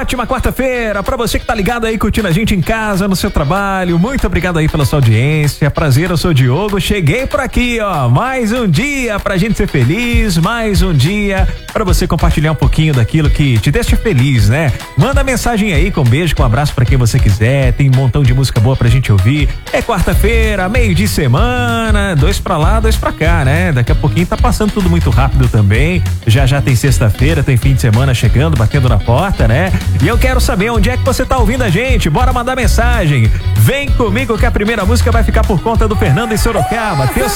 ótima quarta-feira pra você que tá ligado aí, curtindo a gente em casa, no seu trabalho. Muito obrigado aí pela sua audiência. Prazer, eu sou o Diogo. Cheguei por aqui, ó. Mais um dia pra gente ser feliz, mais um dia pra você compartilhar um pouquinho daquilo que te deixa feliz, né? Manda mensagem aí com um beijo, com um abraço pra quem você quiser. Tem um montão de música boa pra gente ouvir. É quarta-feira, meio de semana, 2 pra lá, 2 pra cá, né? Daqui a pouquinho tá passando tudo muito rápido também. Já tem sexta-feira, tem fim de semana chegando, batendo na porta, né? E eu quero saber onde é que você tá ouvindo a gente. Bora mandar mensagem. Vem comigo que a primeira música vai ficar por conta do Fernando em Sorocaba. Tenho